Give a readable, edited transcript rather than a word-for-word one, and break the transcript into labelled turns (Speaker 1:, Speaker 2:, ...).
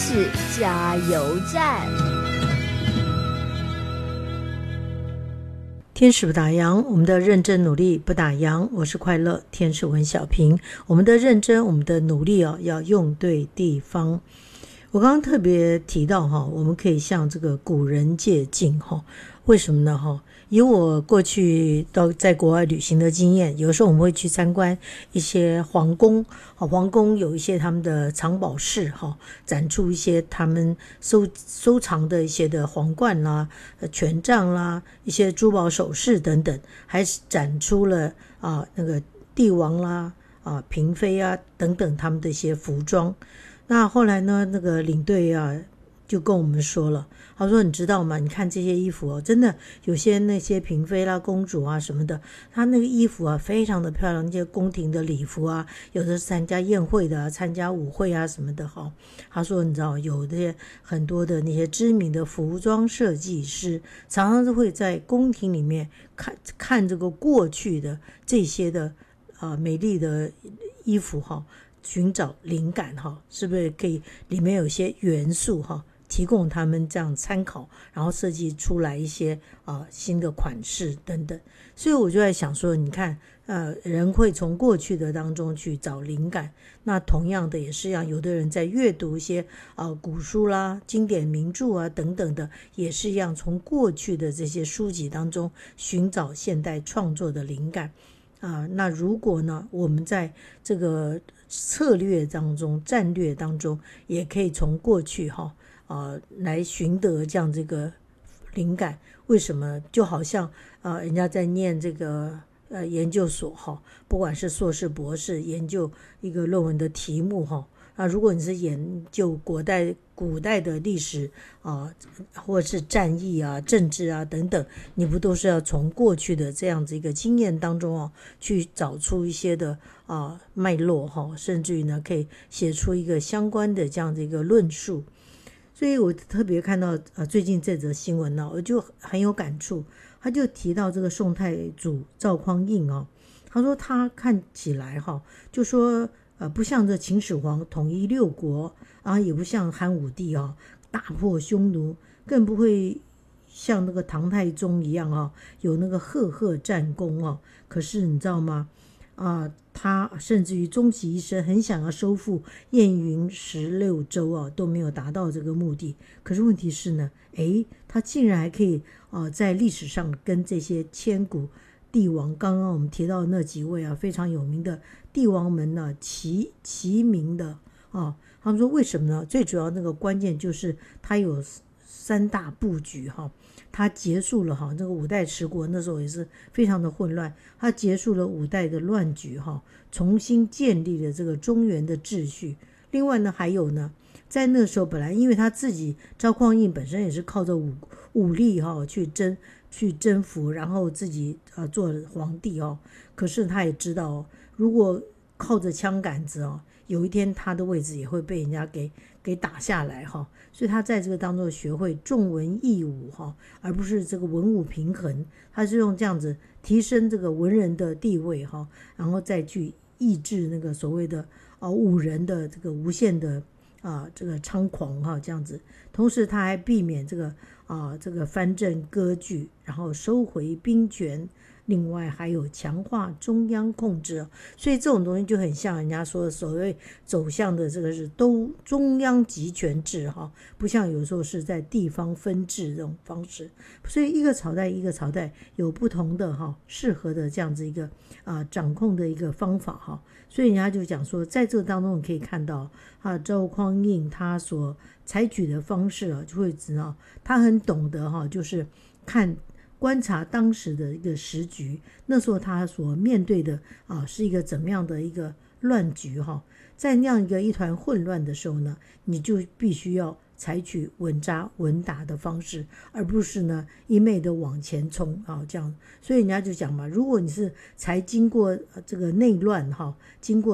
Speaker 1: 事加油站。
Speaker 2: 天使不打烊，我们的认真努力不打烊。我是快乐天使文小平。我们的认真，我们的努力要用对地方。我刚刚特别提到我们可以向这个古人借镜为什么呢？以我过去在国外旅行的经验，有时候我们会去参观一些皇宫，皇宫有一些他们的藏宝室展出一些他们收藏的一些的皇冠啦、权杖啦、一些珠宝首饰等等，还展出了那个帝王啦、嫔妃啊等等他们的一些服装。那后来呢，那个领队就跟我们说了，他说你知道吗？你看这些衣服真的有些那些嫔妃啦、公主啊什么的，她那个衣服非常的漂亮，那些宫廷的礼服有的是参加宴会的参加舞会什么的他说你知道有的很多的那些知名的服装设计师，常常都会在宫廷里面看这个过去的这些的美丽的衣服寻找灵感是不是可以里面有些元素提供他们这样参考，然后设计出来一些新的款式等等。所以我就在想说，你看人会从过去的当中去找灵感，那同样的也是一样，有的人在阅读一些古书啦、经典名著等等的，也是一样从过去的这些书籍当中寻找现代创作的灵感那如果呢，我们在这个策略当中、战略当中，也可以从过去来寻得这样这个灵感。为什么？就好像人家在念这个研究所不管是硕士、博士，研究一个论文的题目如果你是研究古代的历史或者是战役政治等等，你不都是要从过去的这样子一个经验当中去找出一些的脉络甚至于呢可以写出一个相关的这样的一个论述。所以我特别看到最近这则新闻我就很有感触。他就提到这个宋太祖赵匡胤他说他看起来就说不像这秦始皇统一六国也不像汉武帝大破匈奴，更不会像那个唐太宗一样有那个赫赫战功可是你知道吗他甚至于终其一生很想要收复燕云16州都没有达到这个目的。可是问题是呢他竟然还可以在历史上跟这些千古帝王，刚刚我们提到那几位非常有名的帝王们齐名的他们说为什么呢？最主要那个关键就是他有3大布局他结束了那个五代十国，那时候也是非常的混乱，他结束了五代的乱局重新建立了这个中原的秩序。另外呢还有呢，在那时候本来因为他自己赵匡胤本身也是靠着武力去征服，然后自己做皇帝可是他也知道如果靠着枪杆子有一天他的位置也会被人家给打下来所以他在这个当中学会重文抑武而不是这个文武平衡，他是用这样子提升这个文人的地位然后再去抑制那个所谓的武人的这个无限的这个猖狂这样子。同时他还避免这个藩镇割据，然后收回兵权，另外还有强化中央控制所以这种东西就很像人家说的所谓走向的这个是都中央集权制不像有时候是在地方分治这种方式。所以一个朝代一个朝代有不同的适合的这样子一个掌控的一个方法所以人家就讲说，在这个当中你可以看到赵匡胤他所采取的方式就会知道他很懂得就是观察当时的一个时局，那时候他所面对的是一个怎么样的一个乱局在那样一团混乱的时候呢，你就必须要采取稳扎稳打的方式，而不是呢一昧的往前冲这样。所以人家就讲嘛，如果你是才经过这个内乱经过